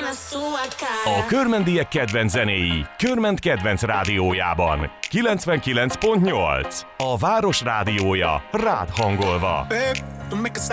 A Körmendiek kedvenc zenéi Körment kedvenc rádiójában 99.8. A város rádiója rád hangolva.